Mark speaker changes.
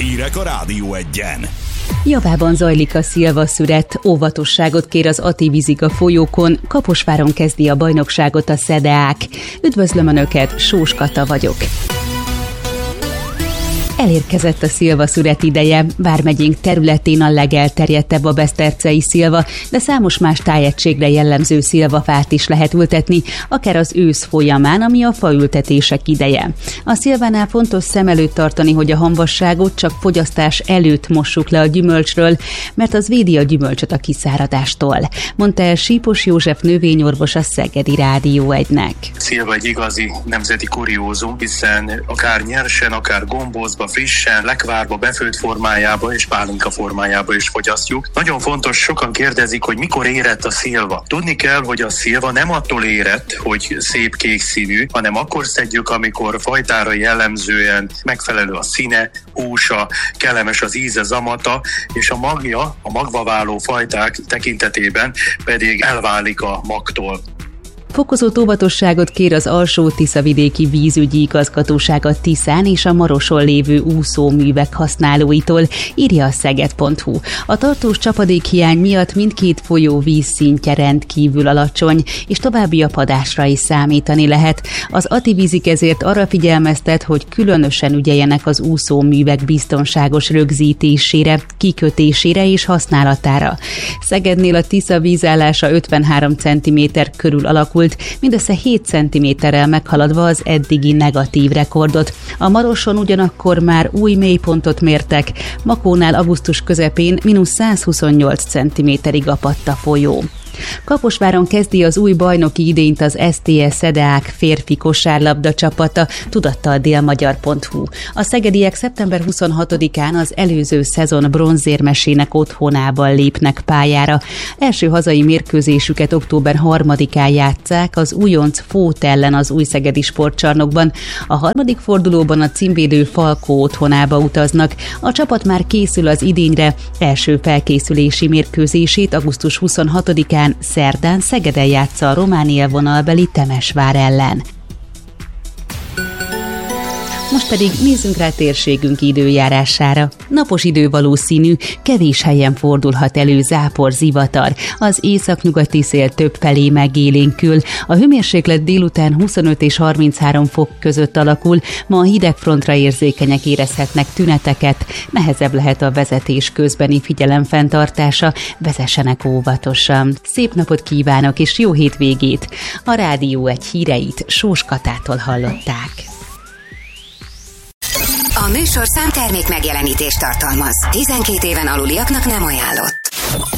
Speaker 1: Hírek a Rádió Egyen.
Speaker 2: Javában zajlik a szilvaszüret, óvatosságot kér az Ativízik folyókon, Kaposváron kezdi a bajnokságot a SZEDEÁK. Üdvözlöm Önöket, Sós Kata vagyok. Elérkezett a szilvaszüret ideje, vármegyénk területén a legelterjedtebb a besztercei szilva, de számos más tájegységre jellemző szilvafát is lehet ültetni, akár az ősz folyamán, ami a faültetések ideje. A szilvánál fontos szem előtt tartani, hogy a hamvasságot csak fogyasztás előtt mossuk le a gyümölcsről, mert az védi a gyümölcsöt a kiszáradástól, mondta el Sípos József növényorvos a Szegedi Rádió 1-nek.
Speaker 3: Szilva egy igazi nemzeti kuriózum, hiszen akár nyersen, akár gombózva, frissen, lekvárba, befőtt formájába és pálinka formájába is fogyasztjuk. Nagyon fontos, sokan kérdezik, hogy mikor érett a szilva. Tudni kell, hogy a szilva nem attól érett, hogy szép kék színű, hanem akkor szedjük, amikor fajtára jellemzően megfelelő a színe, húsa, kellemes az íze, zamata, és a magja, a magvaváló fajták tekintetében pedig elválik a magtól.
Speaker 2: Fokozott óvatosságot kér az Alsó-Tiszavidéki Vízügyi Igazgatóság a Tiszán és a Maroson lévő úszóművek használóitól, írja a szeged.hu. A tartós csapadékhiány miatt mindkét folyó vízszintje rendkívül alacsony, és további apadásra is számítani lehet. Az Ativízik ezért arra figyelmeztet, hogy különösen ügyeljenek az úszóművek biztonságos rögzítésére, kikötésére és használatára. Szegednél a Tisza vízállása 53 cm körül alakult, mindössze 7 cm-rel meghaladva az eddigi negatív rekordot. A Maroson ugyanakkor már új mélypontot mértek, Makónál augusztus közepén -128 cm-ig apadt a folyó. Kaposváron kezdi az új bajnoki idényt az STS SZEDEÁK férfi kosárlabda csapata, tudatta a délmagyar.hu. A szegediek szeptember 26-án az előző szezon bronzérmesének otthonában lépnek pályára. Első hazai mérkőzésüket október 3-án játsszák az újonc Fót ellen az Újszegedi Sportcsarnokban. A harmadik fordulóban a címvédő Falkó otthonába utaznak. A csapat már készül az idényre, első felkészülési mérkőzését augusztus 26-án szerdán Szegeden játsza a Románia vonalbeli Temesvár ellen. Most pedig nézzünk rá térségünk időjárására. Napos idő valószínű, kevés helyen fordulhat elő zápor, zivatar. Az északnyugati szél többfelé megélénkül. A hőmérséklet délután 25 és 33 fok között alakul, ma a hidegfrontra érzékenyek érezhetnek tüneteket, nehezebb lehet a vezetés közbeni figyelemfenntartása, vezessenek óvatosan. Szép napot kívánok és jó hétvégét! A Rádió 1 híreit Sós Katától hallották.
Speaker 4: A műsorszám termék megjelenítést tartalmaz. 12 éven aluliaknak nem ajánlott.